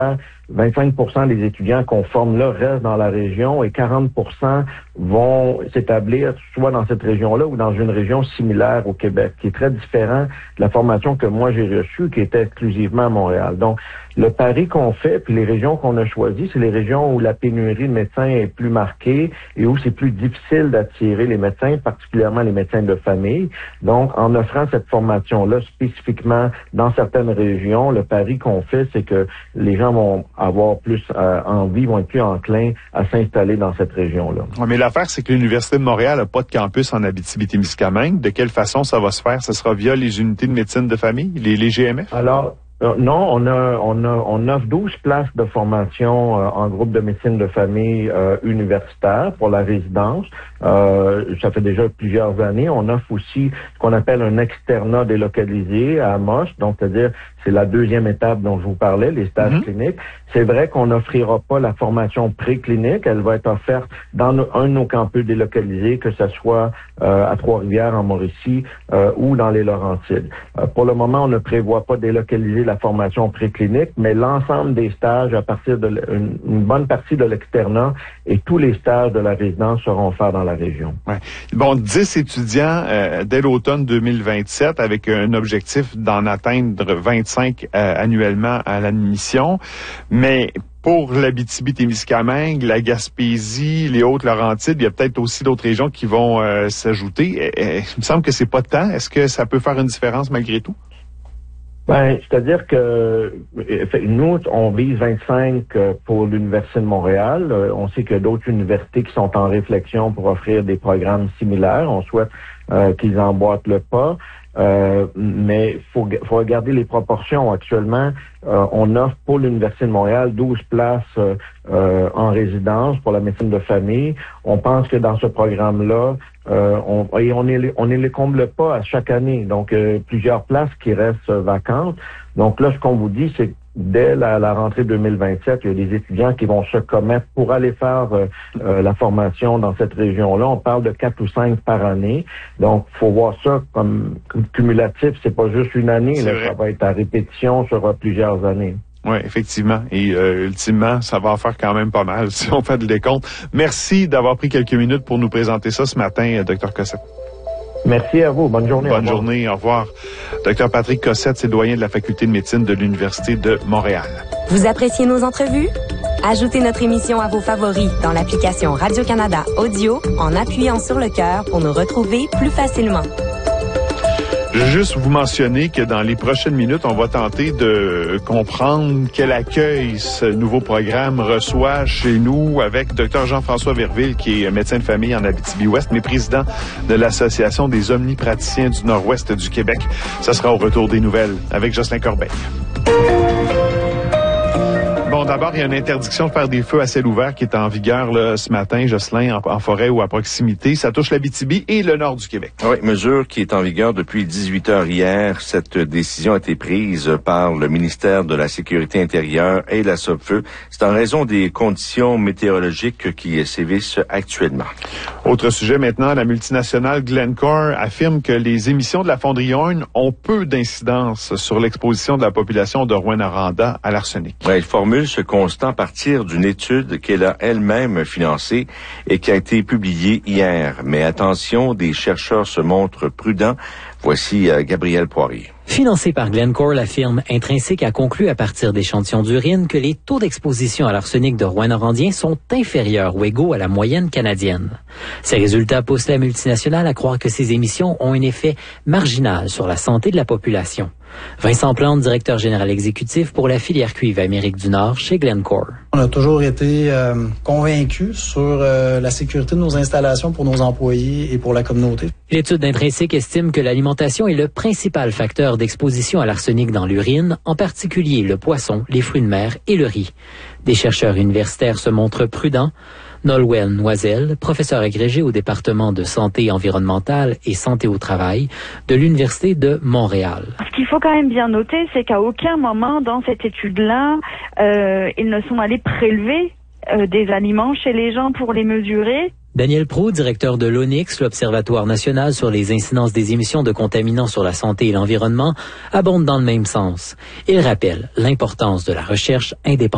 25% des étudiants qu'on forme là restent dans la région et 40% vont s'établir soit dans cette région-là ou dans une région similaire au Québec, qui est très différent de la formation que moi j'ai reçue, qui était exclusivement à Montréal. Donc, le pari qu'on fait, puis les régions qu'on a choisies, c'est les régions où la pénurie de médecins est plus marquée et où c'est plus difficile d'attirer les médecins, particulièrement les médecins de famille. Donc, en offrant cette formation-là spécifiquement dans certaines régions, le pari qu'on fait, c'est que les gens vont avoir plus envie, vont être plus enclins à s'installer dans cette région-là. Ouais, mais l'affaire, c'est que l'Université de Montréal n'a pas de campus en Abitibi-Témiscamingue. De quelle façon ça va se faire? Ça sera via les unités de médecine de famille, les GMF? Alors, non, on offre 12 places de formation en groupe de médecine de famille universitaire pour la résidence. Ça fait déjà plusieurs années. On offre aussi ce qu'on appelle un externat délocalisé à Amos, donc c'est-à-dire c'est la deuxième étape dont je vous parlais, les stages cliniques. C'est vrai qu'on n'offrira pas la formation préclinique, elle va être offerte dans un de nos campus délocalisés, que ce soit à Trois-Rivières, en Mauricie ou dans les Laurentides. Pour le moment, on ne prévoit pas délocaliser la formation préclinique, mais l'ensemble des stages à partir de une bonne partie de l'externat et tous les stages de la résidence seront faits dans la région. Ouais. Bon, 10 étudiants dès l'automne 2027 avec un objectif d'en atteindre 25 annuellement à l'admission. Mais pour l'Abitibi-Témiscamingue, la Gaspésie, les Hautes-Laurentides, il y a peut-être aussi d'autres régions qui vont s'ajouter. Il me semble que c'est pas de temps. Est-ce que ça peut faire une différence malgré tout? Ben, c'est-à-dire que nous, on vise 25 pour l'Université de Montréal. On sait qu'il y a d'autres universités qui sont en réflexion pour offrir des programmes similaires. On souhaite qu'ils emboîtent le pas. Mais faut regarder les proportions. Actuellement, on offre pour l'Université de Montréal 12 places en résidence pour la médecine de famille. On pense que dans ce programme-là, on ne les comble pas à chaque année. Donc, plusieurs places qui restent vacantes. Donc là, ce qu'on vous dit, c'est que dès la rentrée 2027, il y a des étudiants qui vont se commettre pour aller faire la formation dans cette région-là. On parle de 4 ou 5 par année. Donc, faut voir ça comme cumulatif. C'est pas juste une année. Là, ça va être à répétition sur plusieurs années. Oui, effectivement. Et ultimement, ça va en faire quand même pas mal si on fait le décompte. Merci d'avoir pris quelques minutes pour nous présenter ça ce matin, Dr Cossette. Merci à vous. Bonne journée. Bonne journée. Au revoir. Dr Patrick Cossette, c'est doyen de la Faculté de médecine de l'Université de Montréal. Vous appréciez nos entrevues? Ajoutez notre émission à vos favoris dans l'application Radio-Canada Audio en appuyant sur le cœur pour nous retrouver plus facilement. Je veux juste vous mentionner que dans les prochaines minutes, on va tenter de comprendre quel accueil ce nouveau programme reçoit chez nous avec Dr Jean-François Verville, qui est médecin de famille en Abitibi-Ouest, mais président de l'Association des omnipraticiens du Nord-Ouest du Québec. Ça sera au retour des nouvelles avec Jocelyn Corbeil. Bon, d'abord, il y a une interdiction de faire des feux à ciel ouvert qui est en vigueur là, ce matin, Jocelyn, en forêt ou à proximité. Ça touche l'Abitibi et le nord du Québec. Oui, mesure qui est en vigueur depuis 18 heures hier. Cette décision a été prise par le ministère de la Sécurité intérieure et la SOPFEU. C'est en raison des conditions météorologiques qui sévissent actuellement. Autre sujet maintenant, la multinationale Glencore affirme que les émissions de la fonderie Horn ont peu d'incidence sur l'exposition de la population de Rouyn-Noranda à l'arsenic. Ouais, elle formule ce constat à partir d'une étude qu'elle a elle-même financée et qui a été publiée hier. Mais attention, des chercheurs se montrent prudents. Voici Gabriel Poirier. Financée par Glencore, la firme Intrinsique a conclu à partir d'échantillons d'urine que les taux d'exposition à l'arsenic de Rouyn-Norandien sont inférieurs ou égaux à la moyenne canadienne. Ces résultats poussent la multinationale à croire que ces émissions ont un effet marginal sur la santé de la population. Vincent Plante, directeur général exécutif pour la filière cuivre Amérique du Nord chez Glencore. On a toujours été convaincus sur la sécurité de nos installations pour nos employés et pour la communauté. L'étude d'Intrinsique estime que l'alimentation est le principal facteur d'exposition à l'arsenic dans l'urine, en particulier le poisson, les fruits de mer et le riz. Des chercheurs universitaires se montrent prudents. Nolwenn Noiselle, professeur agrégé au département de santé environnementale et santé au travail de l'Université de Montréal. Ce qu'il faut quand même bien noter, c'est qu'à aucun moment dans cette étude-là, ils ne sont allés prélever des aliments chez les gens pour les mesurer. Daniel Proulx, directeur de l'ONIX, l'Observatoire national sur les incidences des émissions de contaminants sur la santé et l'environnement, abonde dans le même sens. Il rappelle l'importance de la recherche indépendante.